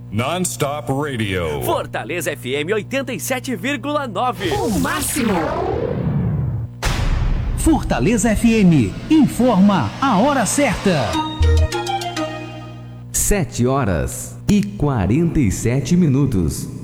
Non-stop radio. Fortaleza FM 87,9. O máximo. Fortaleza FM informa a hora certa. 7h47.